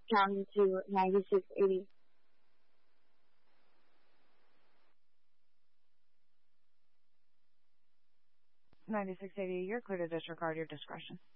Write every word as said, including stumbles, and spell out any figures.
counting to ninety-six eighty. ninety-six eighty, you're clear to disregard your discretion.